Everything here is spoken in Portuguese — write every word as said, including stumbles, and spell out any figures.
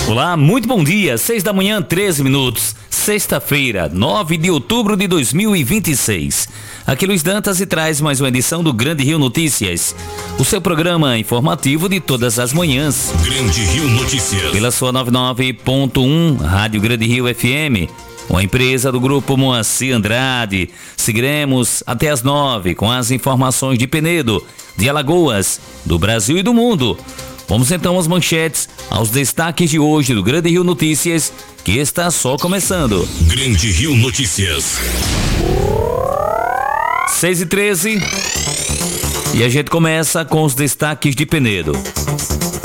Olá, muito bom dia, seis da manhã, treze minutos, sexta-feira, nove de outubro de dois mil e vinte e seis. Aqui Luiz Dantas e traz mais uma edição do Grande Rio Notícias, o seu programa informativo de todas as manhãs. Grande Rio Notícias. Pela sua noventa e nove ponto um, Rádio Grande Rio F M, uma empresa do Grupo Moacir Andrade. Seguiremos até as nove com as informações de Penedo, de Alagoas, do Brasil e do mundo. Vamos então às manchetes, aos destaques de hoje do Grande Rio Notícias, que está só começando. Grande Rio Notícias. seis e treze. E a gente começa com os destaques de Penedo.